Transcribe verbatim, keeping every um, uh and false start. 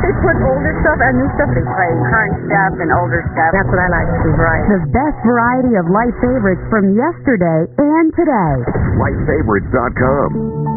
They put older stuff and new stuff. They play current stuff and older stuff. That's what I like to do, variety. The best variety of life favorites from yesterday and today. life favorites dot com.